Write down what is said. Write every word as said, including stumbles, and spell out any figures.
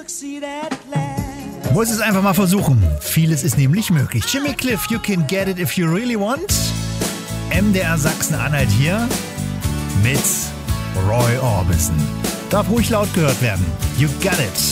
Muss es einfach mal versuchen. Vieles ist nämlich möglich. Jimmy Cliff, You Can Get It If You Really Want. M D R Sachsen-Anhalt hier mit Roy Orbison. Darf ruhig laut gehört werden. You got it.